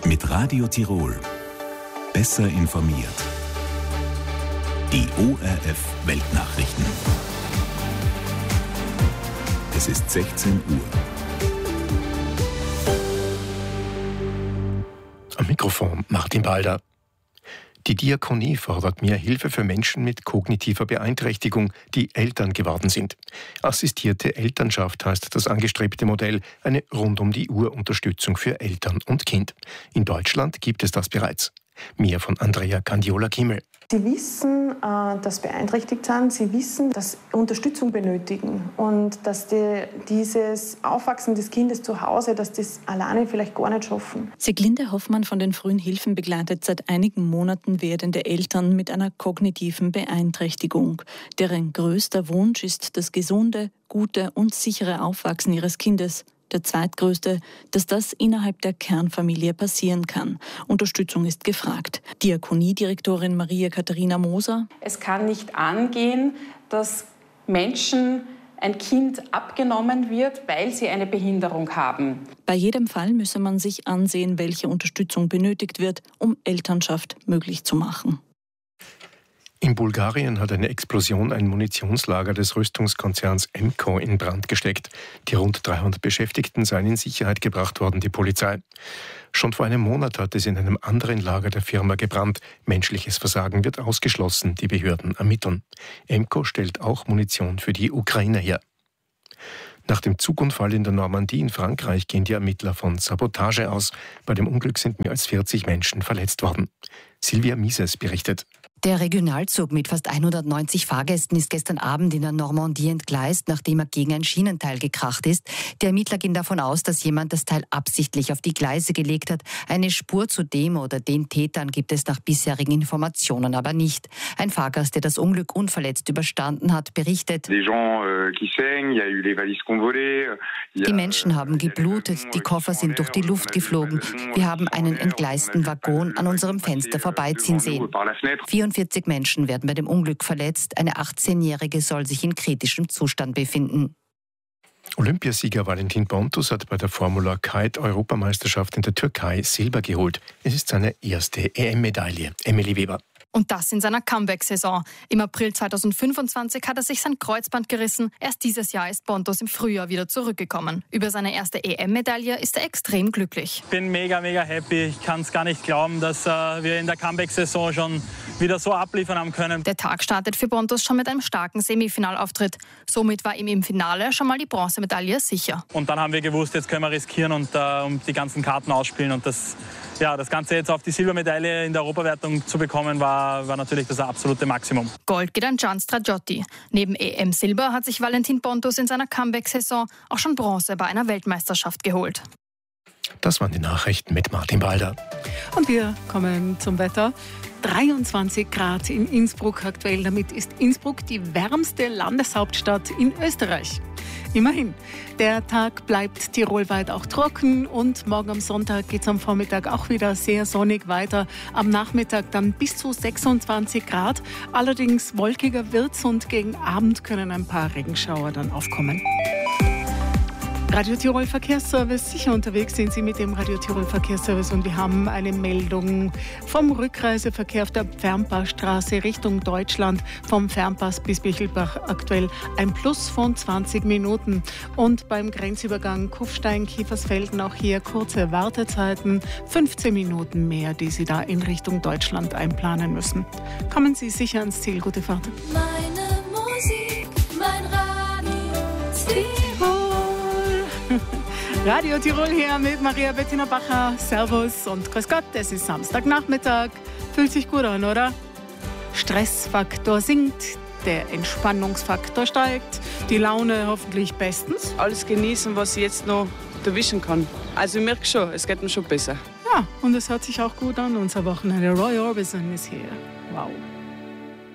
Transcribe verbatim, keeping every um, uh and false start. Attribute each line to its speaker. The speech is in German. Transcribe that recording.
Speaker 1: Mit Radio Tirol. Besser informiert. Die O R F Weltnachrichten. Es ist sechzehn Uhr.
Speaker 2: Am Mikrofon Martin Balder. Die Diakonie fordert mehr Hilfe für Menschen mit kognitiver Beeinträchtigung, die Eltern geworden sind. Assistierte Elternschaft heißt das angestrebte Modell, eine Rund-um-die-Uhr-Unterstützung für Eltern und Kind. In Deutschland gibt es das bereits. Mehr von Andrea Candiola-Kimmel.
Speaker 3: Sie wissen, dass sie beeinträchtigt sind. Sie wissen, dass sie Unterstützung benötigen und dass die, dieses Aufwachsen des Kindes zu Hause, dass das alleine vielleicht gar nicht schaffen.
Speaker 4: Sieglinde Hoffmann von den Frühen Hilfen begleitet seit einigen Monaten werdende Eltern mit einer kognitiven Beeinträchtigung. Deren größter Wunsch ist das gesunde, gute und sichere Aufwachsen ihres Kindes. Der zweitgrößte, dass das innerhalb der Kernfamilie passieren kann. Unterstützung ist gefragt. Diakoniedirektorin Maria Katharina Moser.
Speaker 5: Es kann nicht angehen, dass Menschen ein Kind abgenommen wird, weil sie eine Behinderung haben.
Speaker 4: Bei jedem Fall müsse man sich ansehen, welche Unterstützung benötigt wird, um Elternschaft möglich zu machen.
Speaker 2: In Bulgarien hat eine Explosion ein Munitionslager des Rüstungskonzerns Emco in Brand gesteckt. Die rund dreihundert Beschäftigten seien in Sicherheit gebracht worden, die Polizei. Schon vor einem Monat hat es in einem anderen Lager der Firma gebrannt. Menschliches Versagen wird ausgeschlossen, die Behörden ermitteln. Emco stellt auch Munition für die Ukraine her. Nach dem Zugunfall in der Normandie in Frankreich gehen die Ermittler von Sabotage aus. Bei dem Unglück sind mehr als vierzig Menschen verletzt worden. Silvia Mises berichtet.
Speaker 6: Der Regionalzug mit fast hundertneunzig Fahrgästen ist gestern Abend in der Normandie entgleist, nachdem er gegen ein Schienenteil gekracht ist. Die Ermittler gehen davon aus, dass jemand das Teil absichtlich auf die Gleise gelegt hat. Eine Spur zu dem oder den Tätern gibt es nach bisherigen Informationen aber nicht. Ein Fahrgast, der das Unglück unverletzt überstanden hat, berichtet: Die Menschen haben geblutet, die Koffer sind durch die Luft geflogen. Wir haben einen entgleisten Waggon an unserem Fenster vorbeiziehen sehen. vierundvierzig Menschen werden bei dem Unglück verletzt. Eine achtzehnjährige soll sich in kritischem Zustand befinden.
Speaker 2: Olympiasieger Valentin Pontus hat bei der Formula Kite-Europameisterschaft in der Türkei Silber geholt. Es ist seine erste E M-Medaille. Emily Weber.
Speaker 7: Und das in seiner Comeback-Saison. Im April zweitausendfünfundzwanzig hat er sich sein Kreuzband gerissen. Erst dieses Jahr ist Pontus im Frühjahr wieder zurückgekommen. Über seine erste E M-Medaille ist er extrem glücklich.
Speaker 8: Ich bin mega, mega happy. Ich kann es gar nicht glauben, dass äh, wir in der Comeback-Saison schon wieder so abliefern haben können.
Speaker 7: Der Tag startet für Pontus schon mit einem starken Semifinalauftritt. Somit war ihm im Finale schon mal die Bronzemedaille sicher.
Speaker 8: Und dann haben wir gewusst, jetzt können wir riskieren und äh, um die ganzen Karten ausspielen. Und das, ja, das Ganze jetzt auf die Silbermedaille in der Europawertung zu bekommen, war, war natürlich das absolute Maximum.
Speaker 7: Gold geht an Gian Stragiotti. Neben E M-Silber hat sich Valentin Pontus in seiner Comeback-Saison auch schon Bronze bei einer Weltmeisterschaft geholt.
Speaker 2: Das waren die Nachrichten mit Martin Balder.
Speaker 9: Und wir kommen zum Wetter. dreiundzwanzig Grad in Innsbruck aktuell. Damit ist Innsbruck die wärmste Landeshauptstadt in Österreich. Immerhin, der Tag bleibt tirolweit auch trocken und morgen am Sonntag geht es am Vormittag auch wieder sehr sonnig weiter. Am Nachmittag dann bis zu sechsundzwanzig Grad. Allerdings wolkiger wird's und gegen Abend können ein paar Regenschauer dann aufkommen. Radio Tirol Verkehrsservice, sicher unterwegs sind Sie mit dem Radio Tirol Verkehrsservice und wir haben eine Meldung vom Rückreiseverkehr auf der Fernpassstraße Richtung Deutschland, vom Fernpass bis Bichelbach aktuell ein Plus von zwanzig Minuten und beim Grenzübergang Kufstein-Kiefersfelden auch hier kurze Wartezeiten, fünfzehn Minuten mehr, die Sie da in Richtung Deutschland einplanen müssen. Kommen Sie sicher ans Ziel, gute Fahrt.
Speaker 10: Meine Musik, mein Radio Tirol.
Speaker 9: Radio Tirol hier mit Maria Bettina Bacher. Servus und grüß Gott, es ist Samstagnachmittag. Fühlt sich gut an, oder? Stressfaktor sinkt, der Entspannungsfaktor steigt, die Laune hoffentlich bestens.
Speaker 11: Alles genießen, was ich jetzt noch erwischen kann. Also ich merke schon, es geht mir schon besser.
Speaker 9: Ja, und es hört sich auch gut an. Unser Wochenende Roy Orbison ist hier. Wow.